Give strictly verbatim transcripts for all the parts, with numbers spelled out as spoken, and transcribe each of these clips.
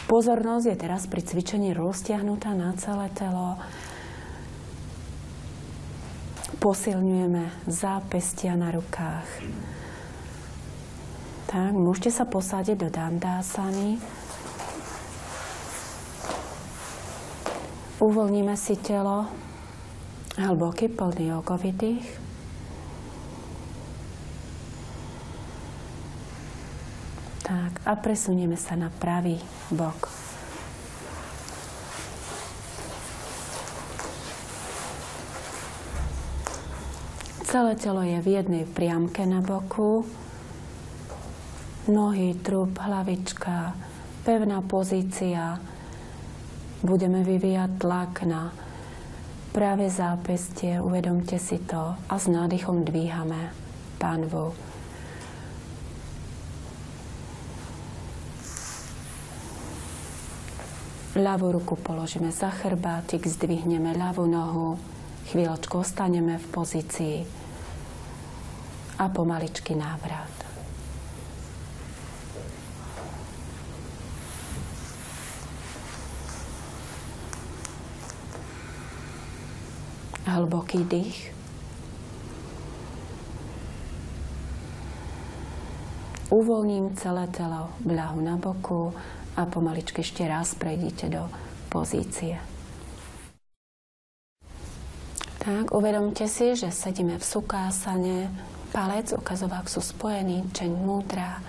Pozornosť je teraz pri cvičení roztiahnutá na celé telo. Posilňujeme zápestia na rukách. Tak, môžete sa posadiť do Dandasany. Uvoľníme si telo. Hlboký, plný jogový dých. Tak, a presunieme sa na pravý bok. Celé telo je v jednej priamke na boku. Nohy, trup, hlavička, pevná pozícia. Budeme vyvíjať tlak na pravé zápestie, uvedomte si to. A s nádychom dvíhame pánvu. Ľavú ruku položíme za chrbátik, zdvihneme ľavú nohu, chvíľočku ostaneme v pozícii a pomaličky návrat. Hlboký dých. Uvoľním celé telo v ľahu na boku a pomaličky ešte raz prejdite do pozície. Tak, uvedomte si, že sedíme v sukásane, palec, ukazovák sú spojení, čeň múdra.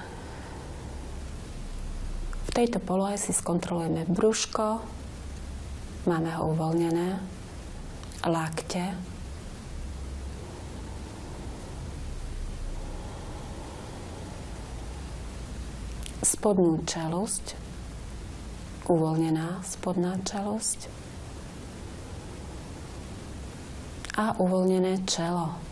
V tejto polohe si skontrolujeme brúško, máme ho uvoľnené, lakte. Spodnú čelusť, uvoľnená spodná čelusť a uvoľnené čelo.